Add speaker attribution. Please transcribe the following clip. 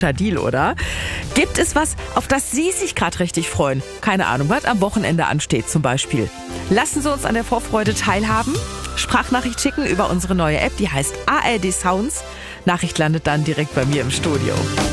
Speaker 1: Deal, oder? Gibt es was, auf das Sie sich gerade richtig freuen? Keine Ahnung, was am Wochenende ansteht zum Beispiel. Lassen Sie uns an der Vorfreude teilhaben. Sprachnachricht schicken über unsere neue App, die heißt ARD Sounds. Nachricht landet dann direkt bei mir im Studio.